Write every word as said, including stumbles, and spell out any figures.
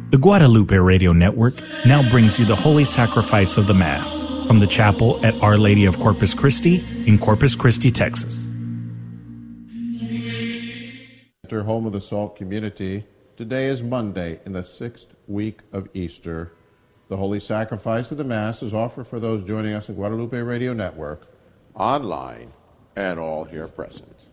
The Guadalupe Radio Network now brings you the Holy Sacrifice of the Mass from the chapel at Our Lady of Corpus Christi in Corpus Christi, Texas. Enter Home of the Salt community. Today is Monday in the sixth week of Easter. The Holy Sacrifice of the Mass is offered for those joining us in Guadalupe Radio Network, online, and all here present.